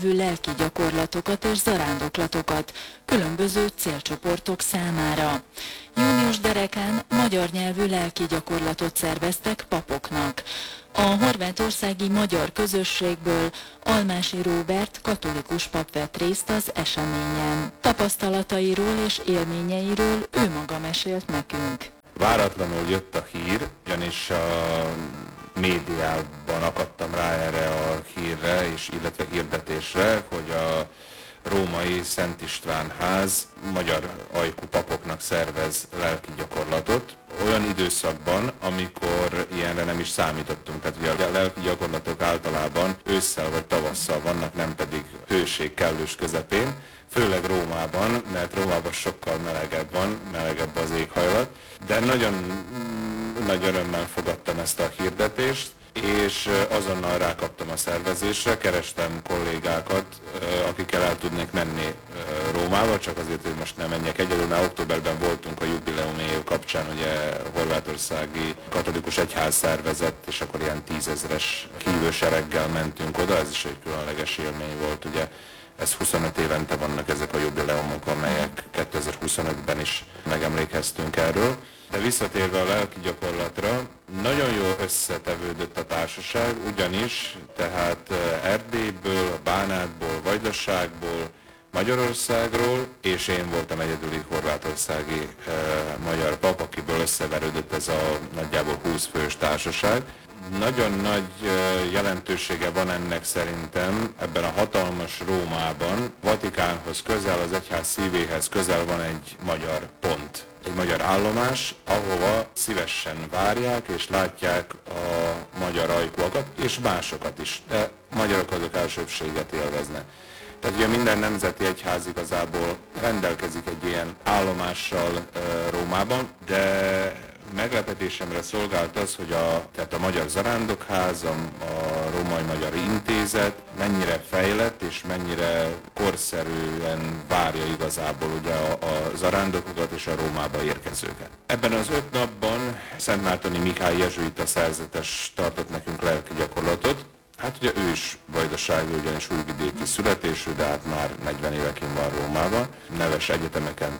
lelki gyakorlatokat és zarándoklatokat különböző célcsoportok számára. Június derekán magyar nyelvű lelki gyakorlatot szerveztek papoknak. A horvátországi magyar közösségből Almási Róbert katolikus pap vett részt az eseményen. Tapasztalatairól és élményeiről ő maga mesélt nekünk. Váratlanul jött a hír, ugyanis a médiában akadtam rá erre a hírre, illetve hirdetésre, hogy a római Szent István ház magyar ajkú papoknak szervez lelki gyakorlatot, olyan időszakban, amikor ilyenre nem is számítottunk. Tehát ugye a lelki gyakorlatok általában ősszel vagy tavasszal vannak, nem pedig hőség kellős közepén, főleg Rómában, mert Rómában sokkal melegebb az éghajlat, de nagyon nagy örömmel fogadtam ezt a hirdetést, és azonnal rákaptam a szervezésre, kerestem kollégákat, akikkel el tudnék menni Rómába, csak azért, hogy most nem menjek egyedül, mert októberben voltunk a jubileum év kapcsán, ugye horvátországi katolikus egyház szervezett, és akkor ilyen 10 000-es hívősereggel mentünk oda, ez is egy különleges élmény volt, ugye. Ez 25 évente vannak ezek a jubileumok, amelyek 2025-ben is megemlékeztünk erről. De visszatérve a lelki gyakorlatra, nagyon jól összetevődött a társaság, ugyanis tehát Erdélyből, Bánátból, Vajdaságból, Magyarországról, és én voltam egyedüli horvátországi magyar pap, akiből összeverődött ez a nagyjából 20 fős társaság. Nagyon nagy jelentősége van ennek szerintem ebben a hatalmas Rómában. Vatikánhoz közel, az egyház szívéhez közel van egy magyar pont, egy magyar állomás, ahova szívesen várják és látják a magyar ajkúakat, és másokat is, de magyarok azok elsőbbséget élveznek. Tehát ugye minden nemzeti egyház igazából rendelkezik egy ilyen állomással Rómában, de meglepetésemre szolgált az, hogy tehát a Magyar Zarándokház, a Római Magyar Intézet mennyire fejlett és mennyire korszerűen várja igazából ugye a zarándokokat és a Rómába érkezőket. Ebben az 5 napban Szent Mártoni Mihály jezsuita szerzetes tartott nekünk lelki gyakorlatot. Hát ugye ő is vajdasági, ugyanis újvidéki születésű, de hát már 40 éveként van Rómában. Neves egyetemeken